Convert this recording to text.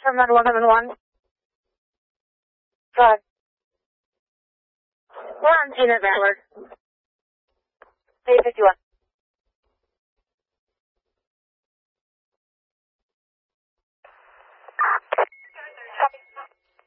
from 101. Go ahead. We're on Tina Ballard. 851.